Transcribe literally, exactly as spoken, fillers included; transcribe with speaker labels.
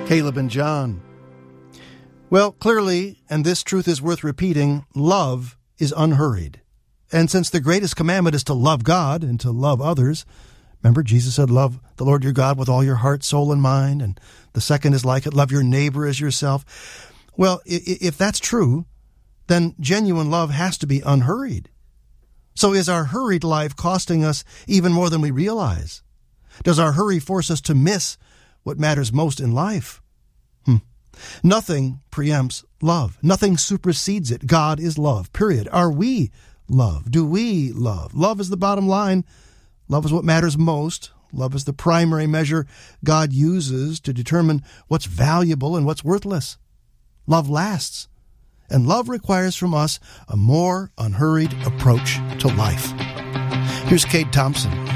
Speaker 1: Caleb and John. Well, clearly, and this truth is worth repeating, love is unhurried. And since the greatest commandment is to love God and to love others, remember Jesus said, love the Lord your God with all your heart, soul, and mind, and the second is like it, love your neighbor as yourself. Well, if that's true, then genuine love has to be unhurried. So is our hurried life costing us even more than we realize? Does our hurry force us to miss what matters most in life? Hmm. Nothing preempts love. Nothing supersedes it. God is love, period. Are we love? Do we love? Love is the bottom line. Love is what matters most. Love is the primary measure God uses to determine what's valuable and what's worthless. Love lasts. And love requires from us a more unhurried approach to life. Here's Cade Thompson.